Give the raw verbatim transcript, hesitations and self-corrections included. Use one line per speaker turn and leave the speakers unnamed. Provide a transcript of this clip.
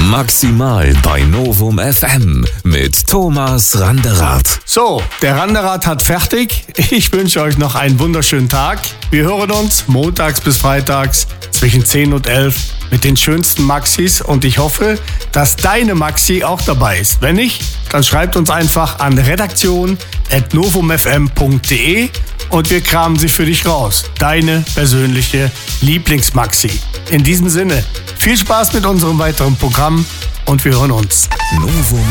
Maximal bei Novum F M mit Thomas Randerath.
So, der Randerath hat fertig. Ich wünsche euch noch einen wunderschönen Tag. Wir hören uns montags bis freitags zwischen zehn und elf mit den schönsten Maxis und ich hoffe, dass deine Maxi auch dabei ist. Wenn nicht, dann schreibt uns einfach an redaktion at novumfm punkt de und wir kramen sie für dich raus. Deine persönliche Lieblingsmaxi. In diesem Sinne, viel Spaß mit unserem weiteren Programm und wir hören uns.
Novum